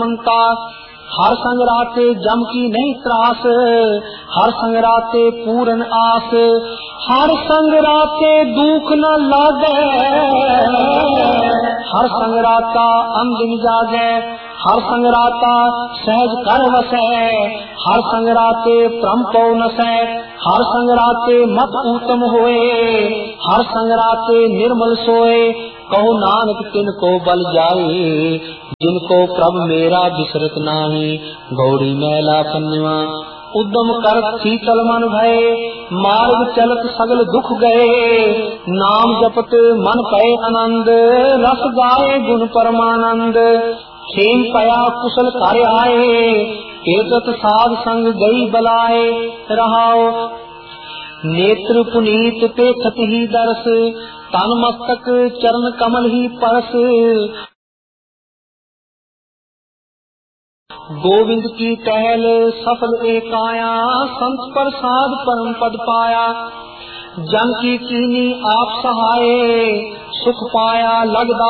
हर संग राते जम की नहीं त्रास, हर संग राते पूरन आस, हर संग राते दुख न लागे, हर संग राता अंदिन जागे, हर संग राता सहज कर वसै, हर संग राते परम पौ नसै, हर संग राते मत उत्तम होए, हर संग राते निर्मल सोए, कहो नानक तिनको बल जाए, जिनको प्रभ मेरा बिसरत नाही, गौड़ी मैला पन्नवा उद्यम कर शीतल मन भय, मार्ग चलत सगल दुख गए, नाम जपत मन पय आनंद, रस गाए गुण परमानंद, खेम पया कुशल कार्य आए, एकत साध संग गई बलाए, रहाओ नेत्र पुनीत पे खत ही दर्श, तन मस्तक चरण कमल ही परस, गोविंद की टहल सफल एक आया, संत प्रसाद परम पद पाया, जन की कीनी आप सहाय, सुख पाया लगदा